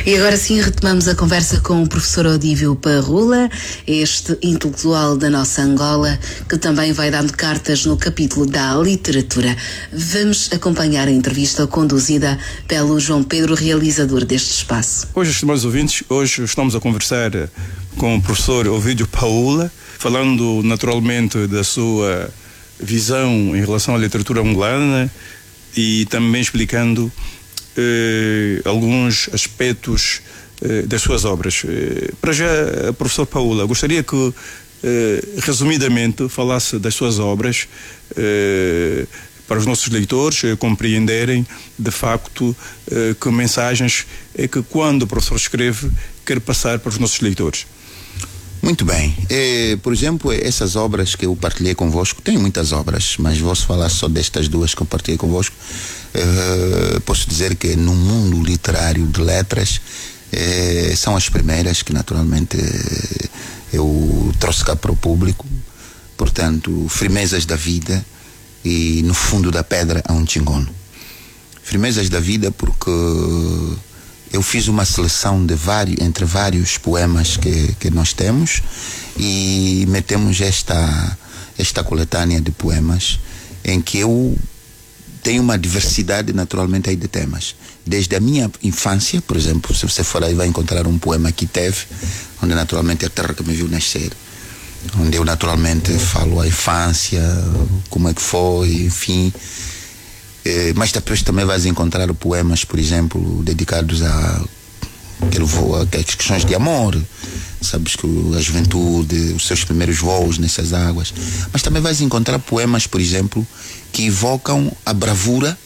E agora sim retomamos a conversa com o professor Odívio Parrula, este intelectual da nossa Angola, que também vai dando cartas no capítulo da literatura. Vamos acompanhar a entrevista conduzida pelo João Pedro, realizador deste espaço. Hoje, estimados ouvintes, hoje estamos a conversar com o professor Odívio Parrula, falando naturalmente da sua visão em relação à literatura angolana e também explicando alguns aspectos das suas obras. Para já, professor Parrula, gostaria que resumidamente falasse das suas obras para os nossos leitores compreenderem de facto que mensagens é que quando o professor escreve quer passar para os nossos leitores. Muito bem. Por exemplo, essas obras que eu partilhei convosco, tenho muitas obras, mas vou falar só destas duas que eu partilhei convosco. Posso dizer que no mundo literário de letras são as primeiras que naturalmente eu trouxe cá para o público. Portanto, Firmezas da Vida e No Fundo da Pedra há um Chingono. Firmezas da Vida porque eu fiz uma seleção entre vários poemas que nós temos e metemos esta coletânea de poemas em que eu tenho uma diversidade naturalmente aí de temas. Desde a minha infância, por exemplo, se você for aí vai encontrar um poema que teve, onde naturalmente a terra que me viu nascer, onde eu naturalmente falo a infância, como é que foi, enfim. Mas depois também vais encontrar poemas, por exemplo, dedicados a questões de amor, sabes, que a juventude, os seus primeiros voos nessas águas. Mas também vais encontrar poemas, por exemplo, que evocam a bravura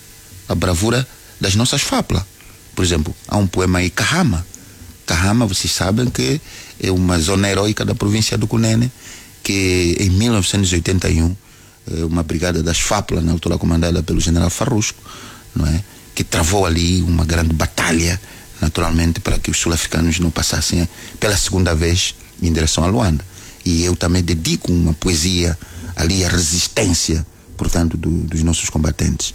das nossas fábulas. Por exemplo, há um poema aí, Kahama. Kahama, vocês sabem que é uma zona heróica da província do Cunene, que em 1981 uma brigada das FAPLA, na altura comandada pelo general Farrusco, não é? Que travou ali uma grande batalha, naturalmente, para que os sul-africanos não passassem pela segunda vez em direção a Luanda. E eu também dedico uma poesia ali à resistência, portanto, dos nossos combatentes.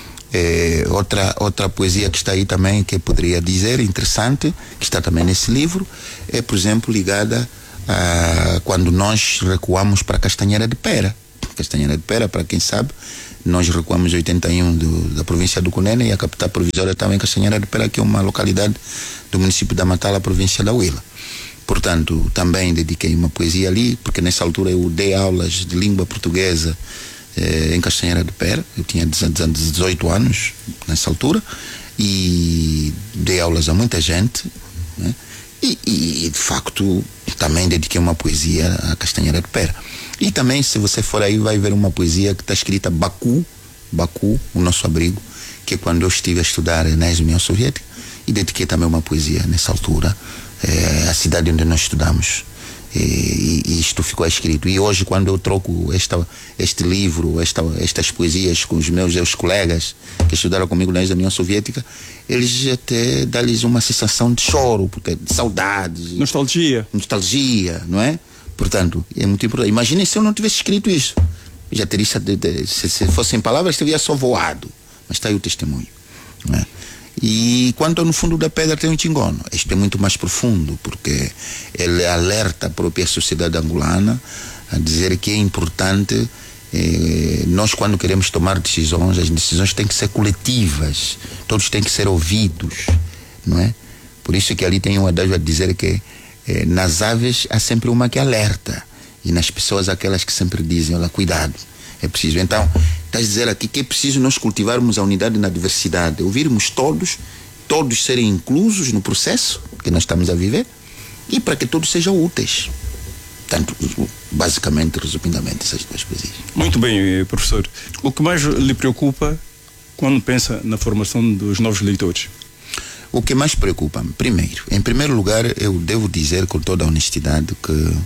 Outra poesia que está aí também, que eu poderia dizer, interessante, que está também nesse livro, é, por exemplo, ligada a quando nós recuamos para a Castanheira de Pera. Castanheira de Pera, para quem sabe, nós recuamos em 81 da província do Cunene, e a capital provisória também Castanheira de Pera, que é uma localidade do município da Matala, província da Huila. Portanto, também dediquei uma poesia ali, porque nessa altura eu dei aulas de língua portuguesa em Castanheira de Pera. Eu tinha 18 anos nessa altura e dei aulas a muita gente, né? E de facto também dediquei uma poesia à Castanheira de Pera. E também, se você for aí, vai ver uma poesia que está escrita Baku, o nosso abrigo, que é quando eu estive a estudar na ex-União Soviética, e dediquei também uma poesia nessa altura, a cidade onde nós estudamos. E isto ficou escrito. E hoje, quando eu troco este livro, estas poesias com os meus ex-colegas que estudaram comigo na ex-União Soviética, eles até dão-lhes uma sensação de choro, porque de saudades. Nostalgia, não é? Portanto, é muito importante. Imaginem se eu não tivesse escrito isso. Já teria, se fossem palavras, teria só voado. Mas está aí o testemunho, não é? E quanto No Fundo da Pedra tem um Chingono, este é muito mais profundo, porque ele alerta a própria sociedade angolana a dizer que é importante, nós quando queremos tomar decisões, as decisões têm que ser coletivas, todos têm que ser ouvidos, não é? Por isso que ali tem um adágio a dizer que nas aves há sempre uma que alerta, e nas pessoas aquelas que sempre dizem, olha, cuidado, é preciso. Então, estás a dizer aqui que é preciso nós cultivarmos a unidade na diversidade, ouvirmos todos serem inclusos no processo que nós estamos a viver, e para que todos sejam úteis. Tanto, basicamente, resumidamente, essas duas poesias. Muito bem, professor. O que mais lhe preocupa quando pensa na formação dos novos leitores? O que mais preocupa-me, em primeiro lugar, eu devo dizer com toda a honestidade que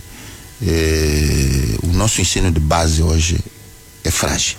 o nosso ensino de base hoje é frágil.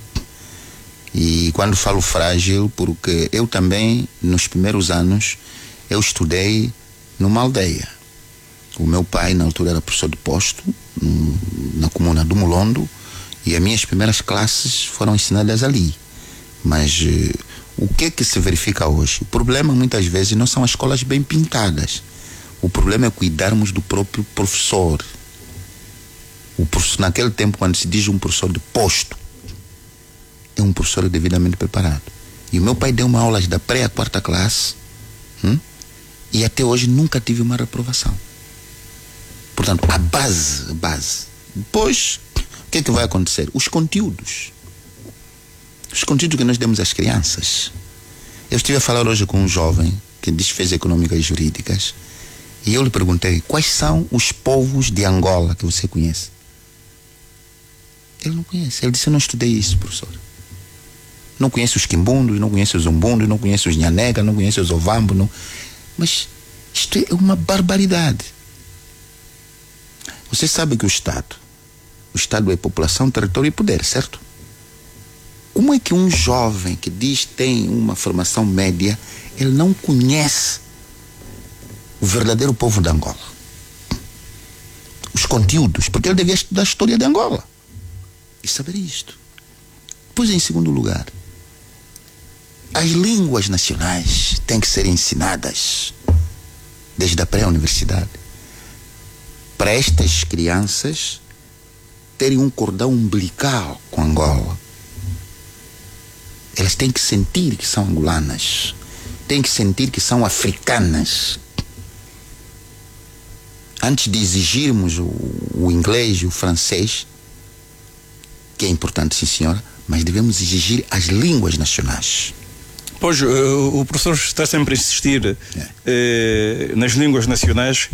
E quando falo frágil, porque eu também, nos primeiros anos, eu estudei numa aldeia. O meu pai, na altura, era professor de posto, na comuna do Mulondo, e as minhas primeiras classes foram ensinadas ali. Mas O que é que se verifica hoje? O problema muitas vezes não são as escolas bem pintadas. O problema é cuidarmos do próprio professor. Naquele tempo, quando se diz um professor de posto, é um professor devidamente preparado. E o meu pai deu-me aulas da pré à 4ª classe, e até hoje nunca tive uma reprovação. Portanto, a base. Depois, o que é que vai acontecer? Os conteúdos que nós demos às crianças. Eu estive a falar hoje com um jovem que diz que fez econômicas e jurídicas, e eu lhe perguntei: quais são os povos de Angola que você conhece? Ele não conhece. Ele disse: eu não estudei isso, professor. Não conheço os quimbundos, não conheço os umbundos, não conheço os nhanega, não conheço os ovambo, não. Mas isto é uma barbaridade. Você sabe que o Estado é população, território e poder, certo? Como é que um jovem que diz que tem uma formação média, ele não conhece o verdadeiro povo de Angola? Os conteúdos, porque ele devia estudar a história de Angola e saber isto. Pois, em segundo lugar, as línguas nacionais têm que ser ensinadas desde a pré-universidade, para estas crianças terem um cordão umbilical com Angola. Elas têm que sentir que são angolanas, têm que sentir que são africanas. Antes de exigirmos o inglês e o francês, que é importante, sim senhora, mas devemos exigir as línguas nacionais. Pois, o professor está sempre a insistir nas línguas nacionais.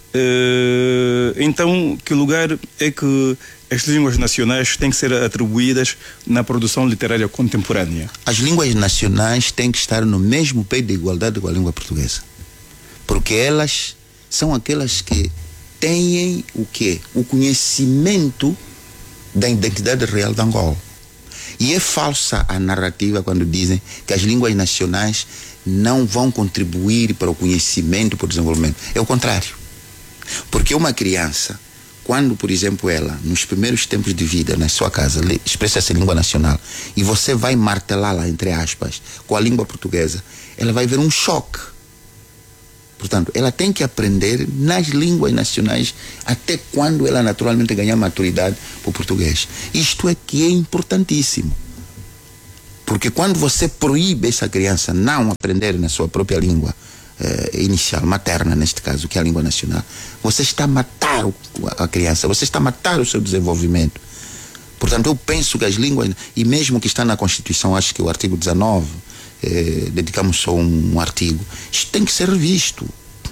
Então, que lugar é que as línguas nacionais têm que ser atribuídas na produção literária contemporânea? As línguas nacionais têm que estar no mesmo pé de igualdade com a língua portuguesa, porque elas são aquelas que têm o quê? O conhecimento da identidade real de Angola. E é falsa a narrativa quando dizem que as línguas nacionais não vão contribuir para o conhecimento e para o desenvolvimento. É o contrário. Porque uma criança, quando, por exemplo, ela, nos primeiros tempos de vida, na sua casa, expressa essa língua nacional, e você vai martelá-la, entre aspas, com a língua portuguesa, ela vai ver um choque. Portanto, ela tem que aprender nas línguas nacionais até quando ela naturalmente ganhar maturidade para o português. Isto é que é importantíssimo. Porque quando você proíbe essa criança não aprender na sua própria língua inicial, materna neste caso, que é a língua nacional, você está a matar a criança, você está a matar o seu desenvolvimento. Portanto, eu penso que as línguas, e mesmo que está na Constituição, acho que o artigo 19, dedicamos só um artigo, isto tem que ser revisto.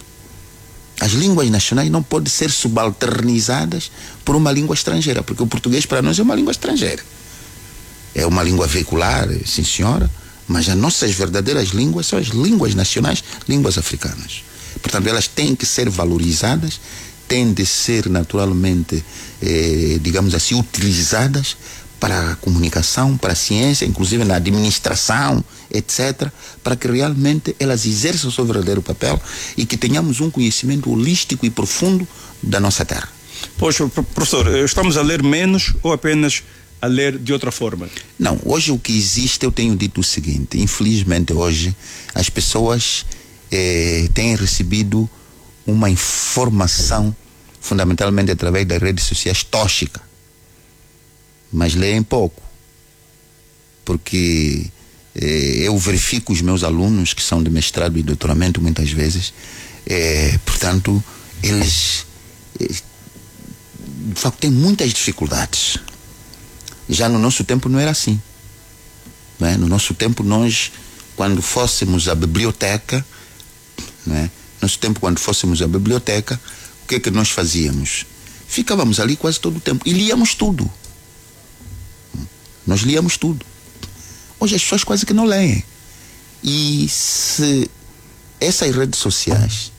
As línguas nacionais não podem ser subalternizadas por uma língua estrangeira, porque o português para nós é uma língua estrangeira. É uma língua veicular, sim senhora, mas as nossas verdadeiras línguas são as línguas nacionais, línguas africanas. Portanto, elas têm que ser valorizadas, têm de ser naturalmente, digamos assim, utilizadas para a comunicação, para a ciência, inclusive na administração, etc., para que realmente elas exerçam o seu verdadeiro papel e que tenhamos um conhecimento holístico e profundo da nossa terra. Pois, professor, estamos a ler menos ou apenas a ler de outra forma? Não, hoje o que existe, eu tenho dito o seguinte: infelizmente hoje as pessoas têm recebido uma informação fundamentalmente através das redes sociais tóxica, mas leem pouco, porque eu verifico os meus alunos que são de mestrado e doutoramento muitas vezes, portanto eles de facto têm muitas dificuldades. Já no nosso tempo não era assim, não é? No nosso tempo nós, quando fôssemos à biblioteca, não é? Nosso tempo, quando fôssemos à biblioteca, o que é que nós fazíamos? Ficávamos ali quase todo o tempo e líamos tudo. Nós líamos tudo. Hoje as pessoas quase que não leem. E se essas redes sociais,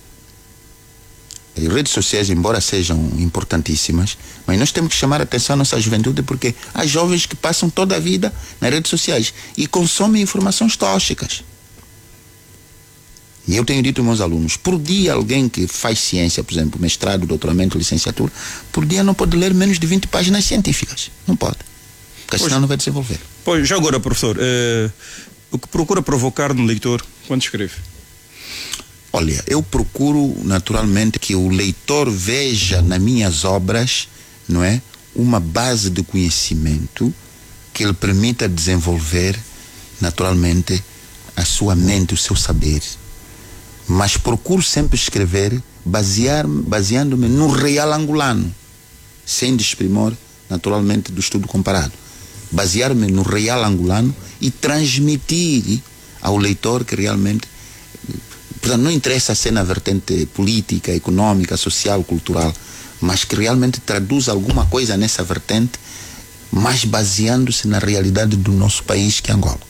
embora sejam importantíssimas, mas nós temos que chamar a atenção à nossa juventude, porque há jovens que passam toda a vida nas redes sociais e consomem informações tóxicas. E eu tenho dito aos meus alunos, por dia alguém que faz ciência, por exemplo, mestrado, doutoramento, licenciatura, por dia não pode ler menos de 20 páginas científicas. Não pode. Porque senão não vai desenvolver. Pois, já agora, professor, o que procura provocar no leitor quando escreve? Olha, eu procuro naturalmente que o leitor veja nas minhas obras, não é, uma base de conhecimento que lhe permita desenvolver naturalmente a sua mente, o seu saber. Mas procuro sempre escrever baseando-me no real angolano, sem desprimor naturalmente do estudo comparado. Basear-me no real angolano e transmitir ao leitor que realmente, portanto, não interessa ser na vertente política, econômica, social, cultural, mas que realmente traduz alguma coisa nessa vertente, mas baseando-se na realidade do nosso país, que é Angola.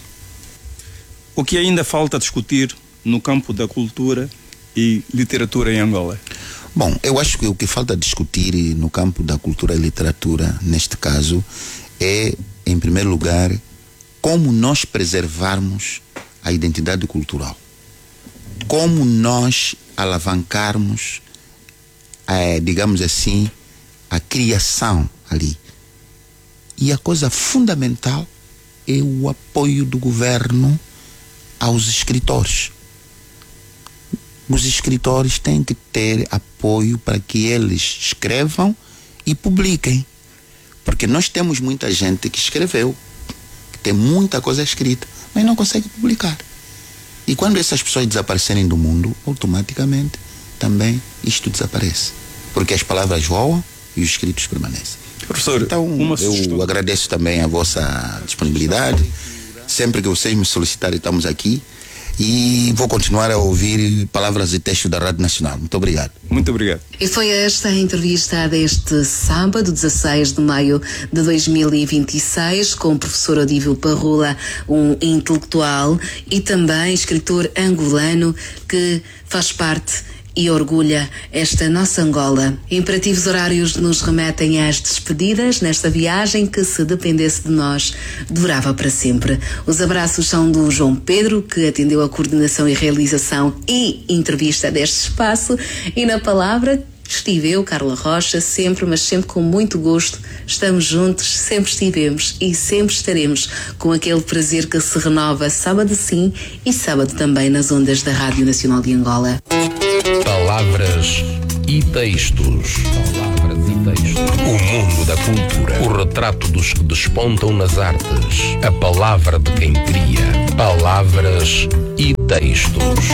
O que ainda falta discutir no campo da cultura e literatura em Angola? Bom, eu acho que o que falta discutir no campo da cultura e literatura, neste caso, é, em primeiro lugar, como nós preservarmos a identidade cultural. Como nós alavancarmos, digamos assim, a criação ali. E a coisa fundamental é o apoio do governo aos escritores. Os escritores têm que ter apoio para que eles escrevam e publiquem. Porque nós temos muita gente que escreveu, que tem muita coisa escrita, mas não consegue publicar. E quando essas pessoas desaparecerem do mundo, automaticamente também isto desaparece. Porque as palavras voam e os escritos permanecem. Professor, então, eu agradeço também a vossa disponibilidade. Sempre que vocês me solicitarem, estamos aqui. E vou continuar a ouvir palavras e textos da Rádio Nacional. Muito obrigado. Muito obrigado. E foi esta a entrevista deste sábado, 16 de maio de 2026, com o professor Odívio Parrula, um intelectual e também escritor angolano que faz parte e orgulha esta nossa Angola. Imperativos horários nos remetem às despedidas nesta viagem que, se dependesse de nós, durava para sempre. Os abraços são do João Pedro, que atendeu a coordenação e realização e entrevista deste espaço, e na palavra estive eu, Carla Rocha, sempre, mas sempre com muito gosto. Estamos juntos, sempre estivemos e sempre estaremos, com aquele prazer que se renova sábado sim e sábado também nas ondas da Rádio Nacional de Angola. Palavras e textos. O mundo da cultura. O retrato dos que despontam nas artes. A palavra de quem cria. Palavras e textos.